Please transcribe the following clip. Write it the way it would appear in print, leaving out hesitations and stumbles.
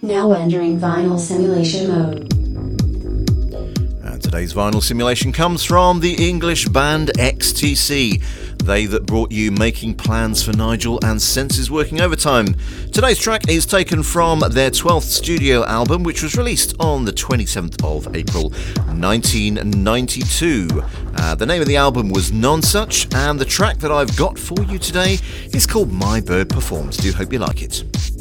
Now entering vinyl simulation mode. And today's vinyl simulation comes from the English band XTC. They that brought you Making Plans for Nigel and Senses Working Overtime. Today's track is taken from their 12th studio album, which was released on the 27th of April 1992. The name of the album was Nonsuch, and the track that I've got for you today is called My Bird Performs. Do hope you like it.